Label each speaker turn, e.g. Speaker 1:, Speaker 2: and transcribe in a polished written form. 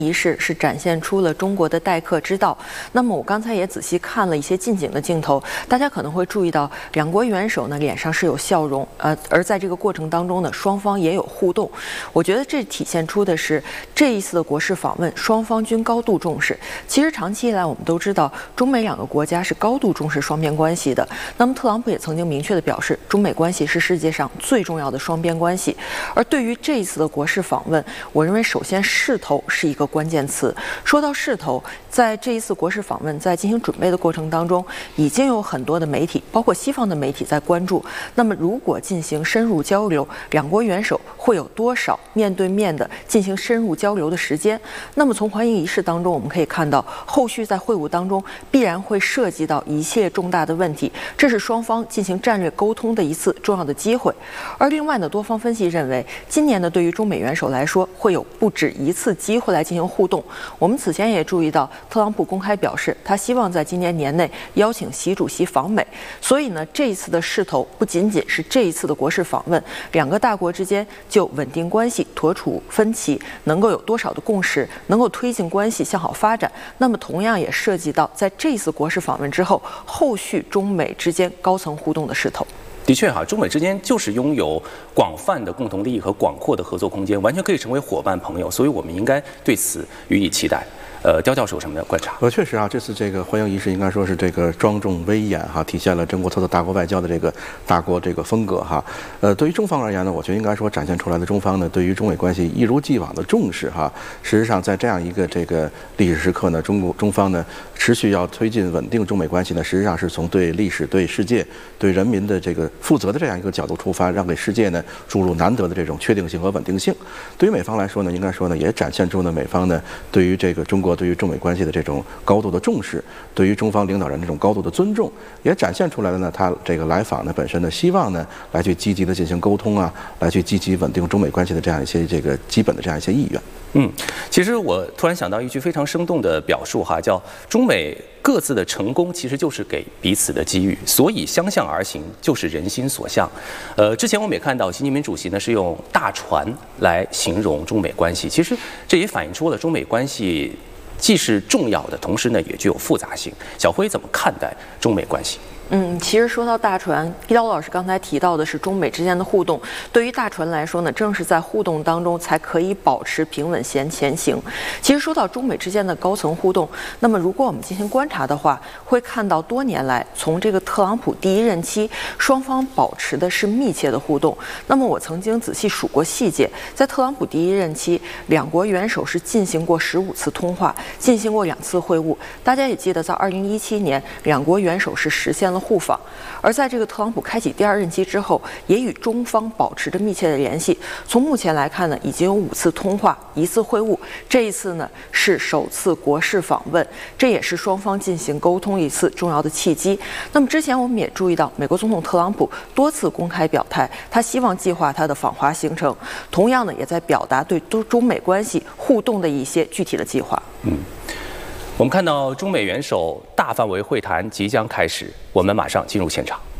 Speaker 1: 仪式是展现出了中国的待客之道。那么我刚才也仔细看了一些近景的镜头，大家可能会注意到，两国元首呢脸上是有笑容，而在这个过程当中呢，双方也有互动。我觉得这体现出的是这一次的国事访问，双方均高度重视。其实长期以来，我们都知道中美两个国家是高度重视双边关系的。那么特朗普也曾经明确地表示，中美关系是世界上最重要的双边关系。而对于这一次的国事访问，我认为首先势头是一个关键词。说到势头，在这一次国事访问在进行准备的过程当中，已经有很多的媒体，包括西方的媒体在关注。那么如果进行深入交流，两国元首会有多少面对面的进行深入交流的时间？那么从欢迎仪式当中我们可以看到，后续在会晤当中必然会涉及到一切重大的问题，这是双方进行战略沟通的一次重要的机会。而另外呢，多方分析认为，今年呢对于中美元首来说，会有不止一次机会来进行互动。我们此前也注意到，特朗普公开表示，他希望在今年年内邀请习主席访美。所以呢，这一次的势头不仅仅是这一次的国事访问，两个大国之间就稳定关系、妥处分歧能够有多少的共识，能够推进关系向好发展。那么同样也涉及到在这次国事访问之后，后续中美之间高层互动的势头。
Speaker 2: 的确哈，中美之间就是拥有广泛的共同利益和广阔的合作空间，完全可以成为伙伴朋友，所以我们应该对此予以期待。刁教授有什么样的观察？
Speaker 3: 确实啊，这次这个欢迎仪式应该说是这个庄重威严哈，体现了中国特色大国外交的这个大国这个风格哈。对于中方而言呢，我觉得应该说展现出来的中方呢对于中美关系一如既往的重视哈。事实上，在这样一个这个历史时刻呢，中方呢持续要推进稳定中美关系呢，实际上是从对历史、对世界、对人民的这个负责的这样一个角度出发，让给世界呢注入难得的这种确定性和稳定性。对于美方来说呢，应该说呢也展现出呢美方呢对于这个中国对于中美关系的这种高度的重视，对于中方领导人这种高度的尊重，也展现出来了呢。他这个来访呢本身呢，希望呢来去积极的进行沟通啊，来去积极稳定中美关系的这样一些这个基本的这样一些意愿。
Speaker 2: 其实我突然想到一句非常生动的表述哈，叫中美各自的成功其实就是给彼此的机遇，所以相向而行就是人心所向。之前我们也看到习近平主席呢是用大船来形容中美关系，其实这也反映出了中美关系既是重要的，同时呢也具有复杂性。小辉怎么看待中美关系？
Speaker 1: 其实说到大船，刁老师刚才提到的是中美之间的互动。对于大船来说呢，正是在互动当中才可以保持平稳前行。其实说到中美之间的高层互动，那么如果我们进行观察的话，会看到多年来从这个特朗普第一任期，双方保持的是密切的互动。那么我曾经仔细数过细节，在特朗普第一任期，两国元首是进行过15次通话，进行过2次会晤。大家也记得，在2017年，两国元首是实现了互访。而在这个特朗普开启第2任期之后，也与中方保持着密切的联系。从目前来看呢，已经有5次通话，1次会晤。这一次呢是首次国事访问，这也是双方进行沟通一次重要的契机。那么之前我们也注意到，美国总统特朗普多次公开表态，他希望计划他的访华行程，同样呢也在表达对中美关系互动的一些具体的计划。
Speaker 2: 我们看到中美元首大范围会谈即将开始，我们马上进入现场。